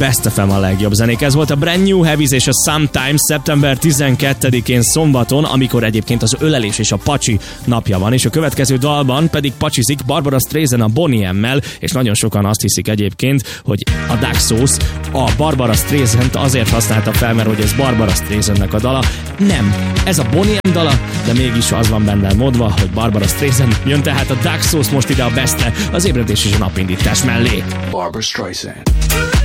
Best FM a legjobb zenék. Ez volt a Brand New Heavies és a Sometimes szeptember 12-én szombaton, amikor egyébként az ölelés és a pacsi napja van, és a következő dalban pedig pacsizik Barbara Streisand a Boney M-mel, és nagyon sokan azt hiszik egyébként, hogy a Duck Sauce a Barbara Streisand azért használta fel, mert hogy ez Barbara Streisandnek a dala. Nem, ez a Boney M dala, de mégis az van benne modva, hogy Barbara Streisand jön, tehát a Duck Sauce most ide a Bestre, az ébredés és a napindítás mellé. Barbara Streisand.